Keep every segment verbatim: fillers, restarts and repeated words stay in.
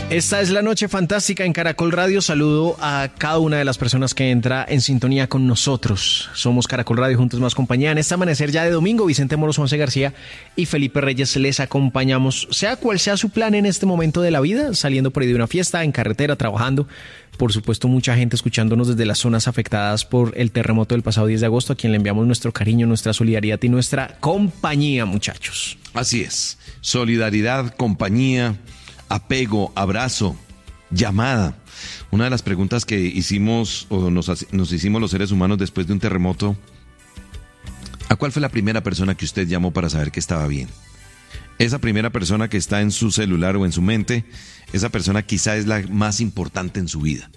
Esta es la noche fantástica en Caracol Radio. Saludo a cada una de las personas que entra en sintonía con nosotros. Somos Caracol Radio, juntos más compañía. En este amanecer ya de domingo, Vicente Moros, Once García y Felipe Reyes les acompañamos. Sea cual sea su plan en este momento de la vida, saliendo por ahí de una fiesta, en carretera, trabajando. Por supuesto, mucha gente escuchándonos desde las zonas afectadas por el terremoto del pasado diez de agosto, a quien le enviamos nuestro cariño, nuestra solidaridad y nuestra compañía, muchachos. Así es. Solidaridad, compañía, apego, abrazo, llamada. Una de las preguntas que hicimos o nos, nos hicimos los seres humanos después de un terremoto: ¿a cuál fue la primera persona que usted llamó para saber que estaba bien? Esa primera persona que está en su celular o en su mente, esa persona quizá es la más importante en su vida.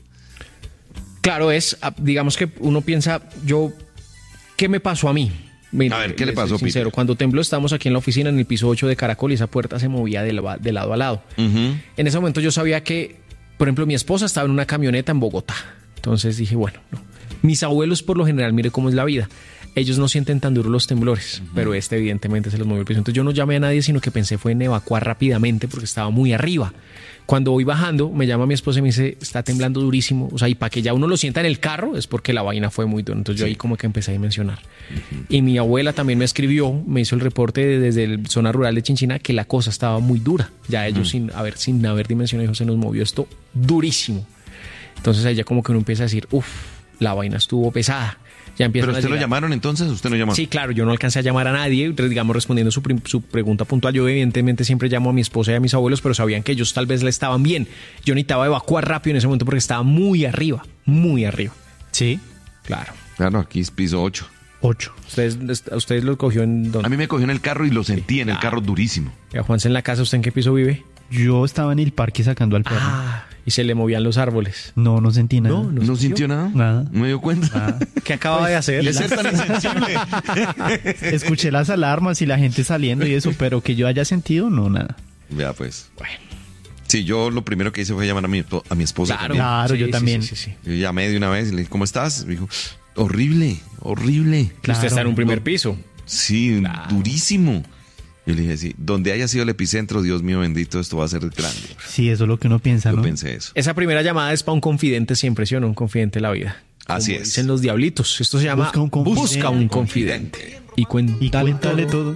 Claro, es, digamos que uno piensa, yo, ¿qué me pasó a mí? Mira, a ver, ¿qué le pasó, sincero, Peter? Cuando tembló, estábamos aquí en la oficina, en el piso ocho de Caracol, y esa puerta se movía de, la, de lado a lado. Uh-huh. En ese momento yo sabía que, por ejemplo, mi esposa estaba en una camioneta en Bogotá. Entonces dije, bueno, no. Mis abuelos, por lo general, mire cómo es la vida. Ellos no sienten tan duros los temblores, uh-huh. pero este evidentemente se los movió el piso. Entonces yo no llamé a nadie, sino que pensé fue en evacuar rápidamente porque estaba muy arriba. Cuando voy bajando, me llama mi esposa y me dice, está temblando durísimo. O sea, y para que ya uno lo sienta en el carro es porque la vaina fue muy dura. Entonces sí. Yo ahí como que empecé a dimensionar. Uh-huh. Y mi abuela también me escribió, me hizo el reporte desde la zona rural de Chinchina que la cosa estaba muy dura. Ya ellos uh-huh. sin haber, sin haber dimensionado, dijo, se nos movió esto durísimo. Entonces ahí ya como que uno empieza a decir, uff, la vaina estuvo pesada. Ya ¿Pero usted lo llamaron entonces? ¿Usted no llamó? Sí, claro, yo no alcancé a llamar a nadie, digamos, respondiendo su, su pregunta puntual. Yo evidentemente siempre llamo a mi esposa y a mis abuelos, pero sabían que ellos tal vez le estaban bien. Yo necesitaba evacuar rápido en ese momento porque estaba muy arriba, muy arriba. ¿Sí? Claro. Claro, aquí es piso ocho. ocho. ¿Ustedes, ¿A ustedes lo cogió en dónde? A mí me cogió en el carro y lo sentí sí, en el carro durísimo. ¿Y a Juanse en la casa, usted en qué piso vive? Yo estaba en el parque sacando al perro. Ah, y se le movían los árboles. No, no sentí nada. ¿No, no, ¿No sintió nada? Nada. ¿No me dio cuenta? Nada. ¿Qué acaba pues, de hacer? De ser tan insensible. Escuché las alarmas y la gente saliendo y eso, pero que yo haya sentido, no, nada. Ya, pues. Bueno. Sí, yo lo primero que hice fue llamar a mi, a mi esposa. Claro, también. claro, sí, yo sí, también. Sí, sí, sí. Yo llamé de una vez y le dije, ¿cómo estás? Me dijo, horrible, horrible. Claro. Usted está en un primer piso. Sí, claro. Durísimo. Yo le dije, sí, donde haya sido el epicentro, Dios mío bendito, esto va a ser grande. Sí, eso es lo que uno piensa, Yo ¿no? pensé eso. Esa primera llamada es para un confidente siempre, ¿sí o no? Un confidente de la vida. Así Como es. dicen los diablitos. Esto se llama Busca un confidente. Busca un confidente. Y cuéntale, y cuéntale todo. todo.